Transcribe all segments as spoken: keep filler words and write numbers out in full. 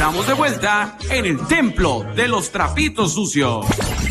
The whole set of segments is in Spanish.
Estamos de vuelta en el templo de los trapitos sucios.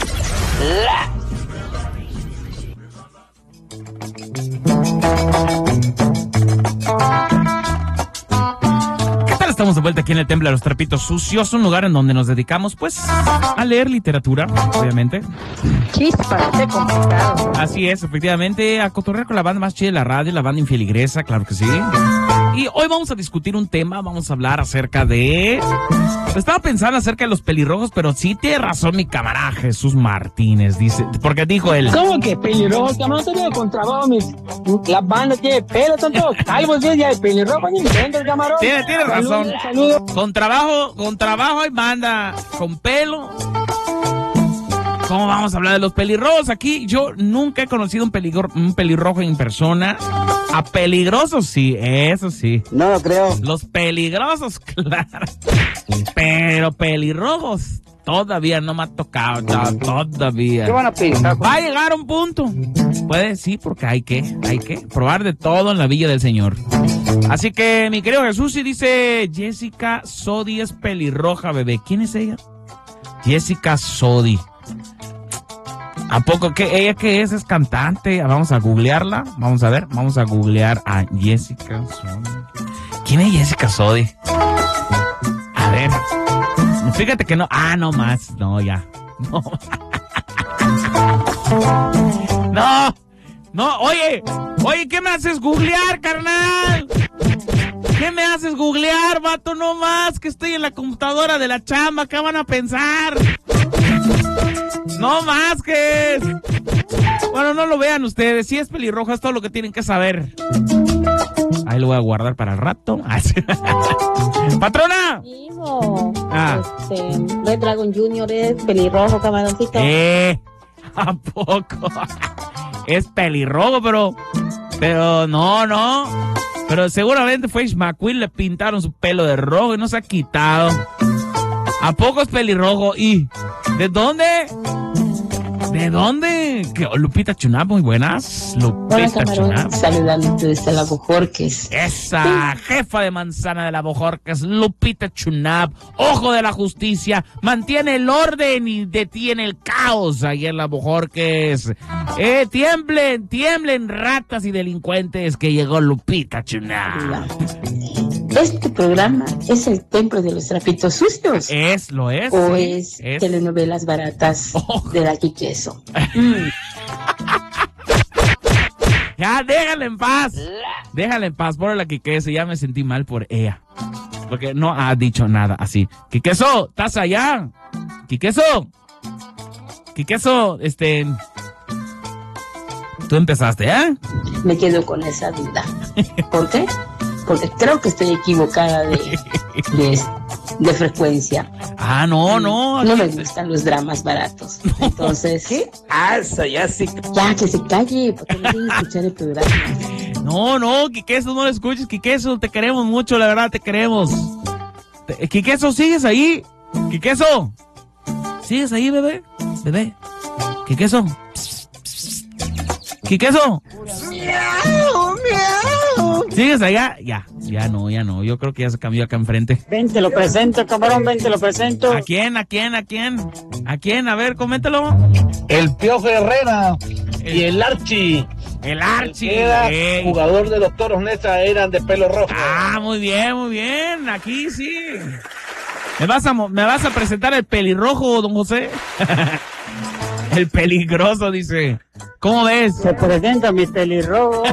Estamos de vuelta aquí en el Templo de los Trapitos Sucios, un lugar en donde nos dedicamos, pues, a leer literatura, obviamente. Chispas, qué complicado. Así es, efectivamente, a cotorrear con la banda más chida de la radio, la banda infeligresa, claro que sí. Y hoy vamos a discutir un tema, vamos a hablar acerca de... Estaba pensando acerca de los pelirrojos, pero sí tiene razón mi camarada Jesús Martínez, dice, porque dijo él... ¿Cómo que pelirrojos? Camarón, tenía con trabajo, mis... La banda tiene pelo, son todos calvos, ya de pelirrojo, ni inventes, camarón. Tiene, tiene razón. Saludos, saludos. Con trabajo, con trabajo hay banda, con pelo... ¿Cómo vamos a hablar de los pelirrojos? Aquí yo nunca he conocido un, peligro, un pelirrojo en persona. A peligrosos, sí, eso sí. No lo creo. Los peligrosos, claro. Pero pelirrojos todavía no me ha tocado, no, todavía. ¿Qué van a pedir? Va a llegar un punto. Puede, sí, porque hay que, hay que probar de todo en la Villa del Señor. Así que, mi querido Jesús, sí dice Jessica Sodi es pelirroja, bebé. ¿Quién es ella? Jessica Sodi. ¿A poco que ella qué es? ¿Es cantante? Vamos a googlearla. Vamos a ver, vamos a googlear a Jessica Sodi. ¿Quién es Jessica Sodi? A ver. Fíjate que no. Ah, no más. No, ya. No. No. No, oye. Oye, ¿qué me haces googlear, carnal? ¿Qué me haces googlear, vato? No más, que estoy en la computadora de la chamba. ¿Qué van a pensar? No más que es. Bueno, no lo vean ustedes. Si es pelirroja, es todo lo que tienen que saber. Ahí lo voy a guardar para el rato. ¡Patrona! Hijo, Ah. este, Red Dragon Junior es pelirrojo, camaroncito. Eh, ¿a poco? Es pelirrojo, pero... Pero no, no. Pero seguramente fue McQueen, le pintaron su pelo de rojo y no se ha quitado. ¿A poco es pelirrojo? ¿Y de dónde? ¿De dónde? ¿Qué? Lupita Chunab, muy buenas. Lupita Hola, camarón, Chunab. saludándote desde la Bojorques. Esa jefa de manzana de la Bojorques, Lupita Chunab, ojo de la justicia, mantiene el orden y detiene el caos ahí en la Bojorques. Eh, tiemblen, tiemblen ratas y delincuentes que llegó Lupita Chunab. Este programa es el templo de los trapitos sucios. Es, lo es. ¿O sí, es, es. telenovelas baratas Oh. de la Quiqueso? Ya, déjala en paz. Déjala en paz, por la Quiqueso. Ya me sentí mal por ella. Porque no ha dicho nada así. Quiqueso, ¿estás allá? Quiqueso. Quiqueso, este... Tú empezaste, ¿eh? Me quedo con esa duda. ¿Por qué? Porque creo que estoy equivocada de, de, de frecuencia. Ah, no, no. No me gustan los dramas baratos. Entonces... ¿Qué? Ah, eso ya sí. Ya, que se calle, porque no quieren escuchar el programa. No, no, Quiqueso, no lo escuches, Quiqueso, te queremos mucho, la verdad, te queremos. Te- Quiqueso, ¿sigues ahí? Quiqueso, ¿sigues ahí, bebé? Bebé, Quiqueso. Quiqueso. ¿Sigues allá? Ya, ya no, ya no, yo creo que ya se cambió acá enfrente. Ven, te lo presento, camarón, ven, te lo presento. ¿A quién, a quién, a quién? ¿A quién? A ver, coméntalo. El Piojo Herrera El- y el Archie, El Archie. que era ey. jugador de los Toros Neza, eran de pelo rojo. Ah, muy bien, muy bien. Aquí sí. ¿Me vas a, mo- me vas a presentar el pelirrojo, don José? El peligroso, dice. ¿Cómo ves? Se presenta mi pelirrojo.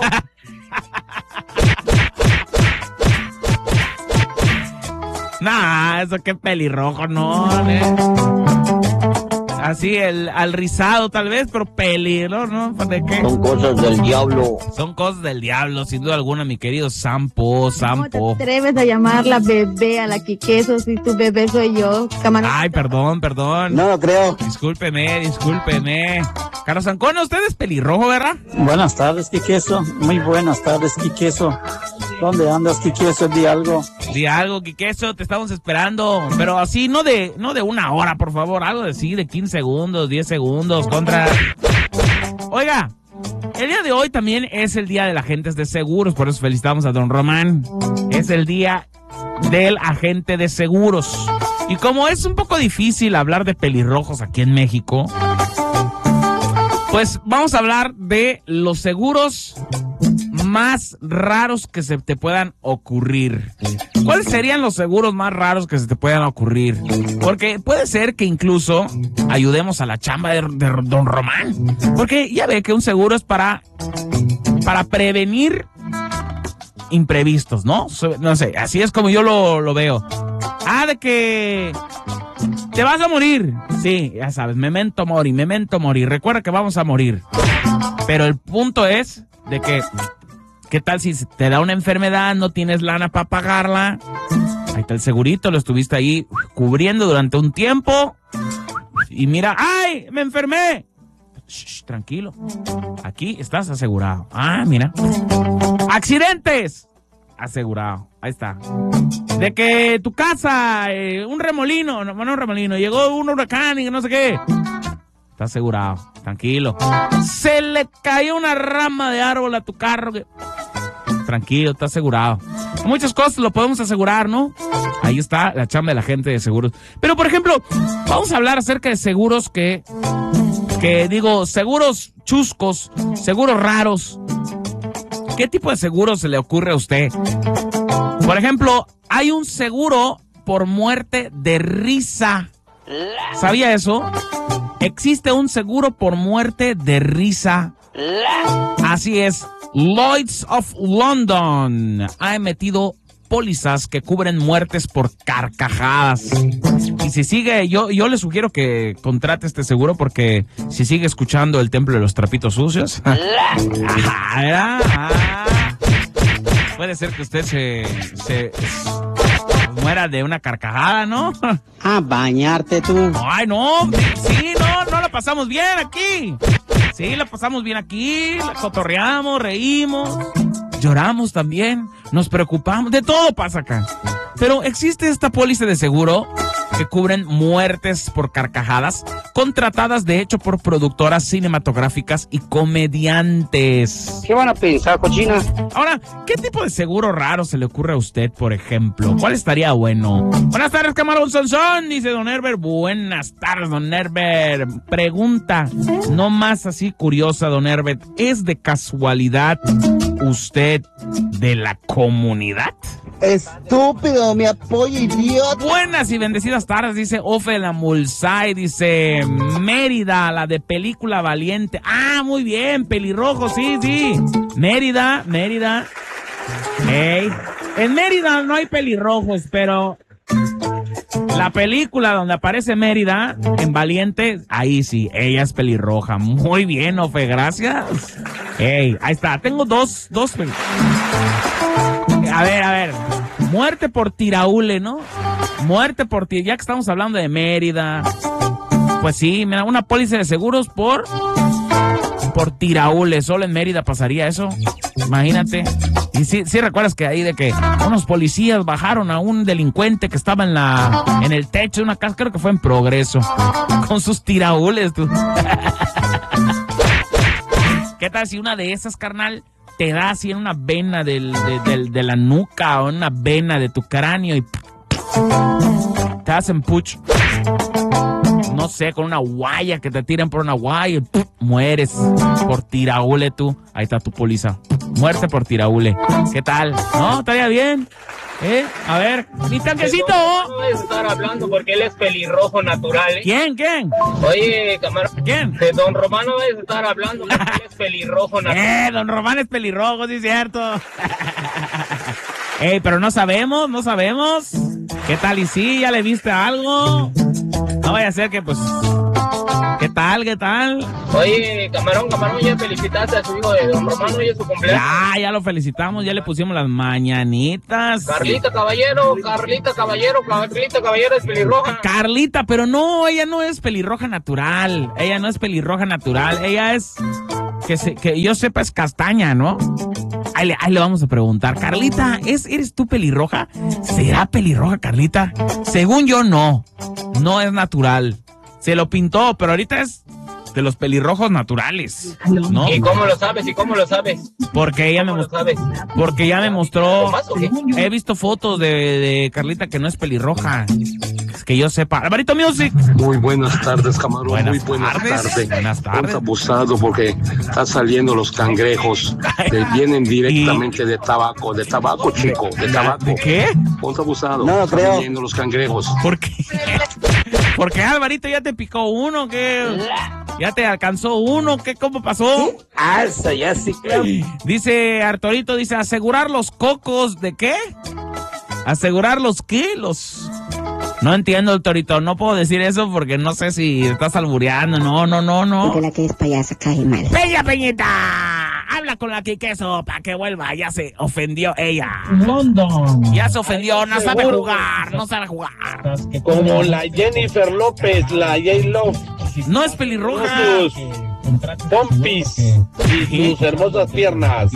Nah, eso qué pelirrojo, no. eh. Así, el al rizado tal vez, pero pelirrojo, ¿no? ¿De qué? Son cosas del diablo. Son cosas del diablo, sin duda alguna, mi querido Sampo, ¿Cómo te Sampo. atreves a llamarla bebé a la Quiqueso si tu bebé soy yo, camarón? Ay, perdón, perdón. No lo creo. Discúlpeme, discúlpeme. Carlos Ancona, usted es pelirrojo, ¿verdad? Buenas tardes, Quiqueso. Muy buenas tardes, Quiqueso. ¿Dónde andas, Quiqueso? Di algo. Di algo, Quiqueso, te estamos esperando. Pero así, no de no de una hora, por favor. Algo de sí, de quince segundos, diez segundos, contra... Oiga, el día de hoy también es el día del agente de seguros, por eso felicitamos a don Román. Es el día del agente de seguros. Y como es un poco difícil hablar de pelirrojos aquí en México, pues vamos a hablar de los seguros más raros que se te puedan ocurrir. ¿Cuáles serían los seguros más raros que se te puedan ocurrir? Porque puede ser que incluso ayudemos a la chamba de, de don Román. Porque ya ve que un seguro es para, para prevenir imprevistos, ¿no? No sé, así es como yo lo, lo veo. Ah, de que te vas a morir. Sí, ya sabes, memento mori, memento mori. Recuerda que vamos a morir. Pero el punto es de que, ¿qué tal si te da una enfermedad, no tienes lana para pagarla? Ahí está el segurito, lo estuviste ahí cubriendo durante un tiempo. Y mira, ¡ay! ¡Me enfermé! Shh, tranquilo. Aquí estás asegurado. Ah, mira. ¡Accidentes! Asegurado. Ahí está. De que tu casa, eh, un remolino, no, no un remolino, llegó un huracán y no sé qué. Está asegurado. Tranquilo. Se le cayó una rama de árbol a tu carro. Que... Tranquilo, está asegurado. Muchas cosas lo podemos asegurar, ¿no? Ahí está la chamba de la gente de seguros. Pero, por ejemplo, vamos a hablar acerca de seguros que, que digo, seguros chuscos, seguros raros. ¿Qué tipo de seguro se le ocurre a usted? Por ejemplo, hay un seguro por muerte de risa. ¿Sabía eso? Existe un seguro por muerte de risa. Así es. Lloyd's of London ha emitido pólizas que cubren muertes por carcajadas. Y si sigue, yo, yo le sugiero que contrate este seguro porque si sigue escuchando el Templo de los Trapitos Sucios, ah, ah, puede ser que usted se, se muera de una carcajada, ¿no? A bañarte tú. Ay, no, sí, no, no la pasamos bien aquí. Sí, la pasamos bien aquí, la cotorreamos, reímos, lloramos también, nos preocupamos, de todo pasa acá. Pero existe esta póliza de seguro que cubren muertes por carcajadas, contratadas de hecho por productoras cinematográficas y comediantes. ¿Qué van a pensar, cochina? Ahora, ¿qué tipo de seguro raro se le ocurre a usted, por ejemplo? ¿Cuál estaría bueno? Buenas tardes, Camarón Sansón, dice don Herbert. Buenas tardes, don Herbert. Pregunta, no más así curiosa, don Herbert. ¿Es de casualidad usted de la comunidad? Estúpido, me apoyo, idiota. Buenas y bendecidas tardes, dice Ofe la Mulsay, dice Mérida, la de película Valiente. Ah, muy bien, pelirrojo, sí, sí. Mérida, Mérida. Hey. En Mérida no hay pelirrojos, pero la película donde aparece Mérida, en Valiente, ahí sí, ella es pelirroja. Muy bien, Ofe, gracias. Hey, ahí está, tengo dos, dos. A ver, a ver, muerte por tiraúle, ¿no? Muerte por tiraúle, ya que estamos hablando de Mérida. Pues sí, mira, una póliza de seguros por por tiraúle, solo en Mérida pasaría eso, imagínate. Y sí, sí recuerdas que ahí de que unos policías bajaron a un delincuente que estaba en la en el techo de una casa, creo que fue en Progreso, con sus tiraúles, tú. ¿Qué tal si una de esas, carnal, te da así en una vena del, de, del, de la nuca o en una vena de tu cráneo y te hacen puch? No sé, con una guaya, que te tiran por una guaya y ¡pum! Mueres por tiraúle tú. Ahí está tu póliza. Muerte por tiraúle. ¿Qué tal? ¿No? ¿Estaría bien? ¿Eh? A ver, mi tanquecito. No debes estar hablando porque él es pelirrojo natural, ¿eh? ¿Quién? ¿Quién? Oye, camarón. ¿Quién? De don Román no debes estar hablando porque él es pelirrojo natural. Eh, don Román es pelirrojo, sí es cierto. Ey, pero no sabemos, no sabemos. ¿Qué tal y sí? ¿Ya le viste algo? No vaya a ser que pues... ¿Qué tal? ¿Qué tal? Oye, camarón, camarón, ya felicitaste a su hijo de don Román, hoy es su cumpleaños. Ya, ya lo felicitamos, ya le pusimos las mañanitas. Carlita Caballero, Carlita Caballero, Carlita Caballero es pelirroja. Carlita, pero no, ella no es pelirroja natural. Ella no es pelirroja natural. Ella es, que, se, que yo sepa, es castaña, ¿no? Ahí le, ahí le vamos a preguntar. Carlita, ¿es, ¿eres tú pelirroja? ¿Será pelirroja, Carlita? Según yo, no. No es natural. Se lo pintó, pero ahorita es de los pelirrojos naturales, ¿no? ¿Y cómo lo sabes? ¿Y cómo lo sabes? Porque ella me ¿Cómo lo mostró, sabes? porque ya me mostró, ¿Más o qué? he visto fotos de, de Carlita que no es pelirroja, que yo sepa. Alvarito Music. Muy buenas tardes, Camarón. Buenas Muy buenas tardes. tardes. Buenas tardes. Ponte abusado porque están saliendo los cangrejos. Que vienen directamente de tabaco, de tabaco, chico, de tabaco. ¿De qué? Ponte abusado. No lo están creo. viniendo los cangrejos. ¿Por qué? Porque Alvarito ya te picó uno, ¿qué? Ya te alcanzó uno, ¿qué? ¿Cómo pasó? Alza, ya sí, claro. Dice Arturito, dice, asegurar los cocos, ¿de qué? ¿Asegurar los qué? Los... No entiendo, Arturito, no puedo decir eso porque no sé si estás albureando, no, no, no, no. Porque la que es payasa cae mal. ¡Peña, Peñita! Habla con la Quiqueso para que vuelva, ya se ofendió ella. London. Ya se ofendió, no sabe jugar, no sabe jugar. Como la Jennifer López, la J-Lo. No es pelirroja. Sus pompis y sus hermosas piernas.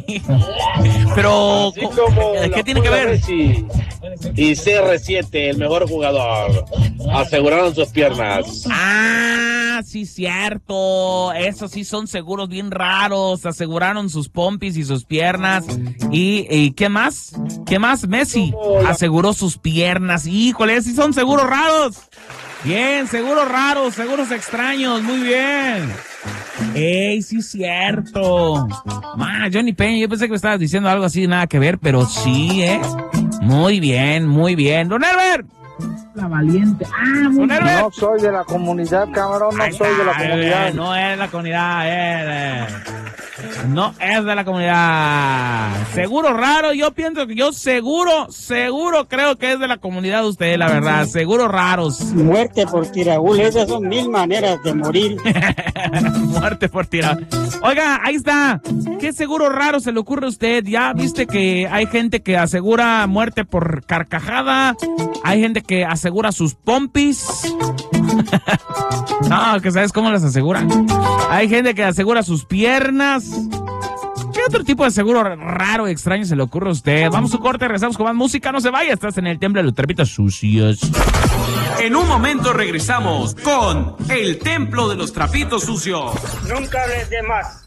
Pero, Así como ¿qué la tiene que Puebla ver? Messi y C R siete, el mejor jugador, aseguraron sus piernas. Ah, sí, cierto. Esos sí son seguros bien raros. Aseguraron sus pompis y sus piernas. ¿Y, y qué más? ¿Qué más? Messi aseguró sus piernas. Híjole, sí son seguros raros. Bien, seguros raros, seguros extraños. Muy bien. ¡Ey, sí, cierto! Ma, Johnny Peña, yo pensé que me estabas diciendo algo así, nada que ver, pero sí, ¿eh? Muy bien, muy bien. ¡Don Herbert! La valiente. Ah, muy ¡Don Herbert! No soy de la comunidad, camarón, no Ahí soy de la está, comunidad. eh, no es la comunidad, eh, eh. No es de la comunidad. Seguro raro, yo pienso que yo seguro, seguro creo que es de la comunidad de usted, la verdad. Seguro raros. Muerte por tiraúl, esas son mil maneras de morir. Muerte por tirar. Oiga, ahí está. ¿Qué seguro raro se le ocurre a usted? Ya viste que hay gente que asegura muerte por carcajada. Hay gente que asegura sus pompis. No, que sabes cómo las asegura. Hay gente que asegura sus piernas. ¿Qué otro tipo de seguro raro y extraño se le ocurre a usted? Vamos a un corte, regresamos con más música. No se vaya, estás en el templo de los trapitos sucios. En un momento regresamos con el Templo de los Trapitos Sucios. Nunca hables de más.